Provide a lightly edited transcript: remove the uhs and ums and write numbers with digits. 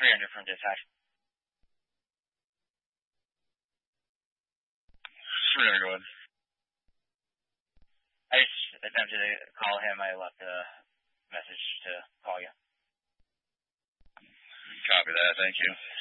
300 from dispatch. 300, go ahead. I just attempted to call him. I left a message to call you. Copy that. Thank you.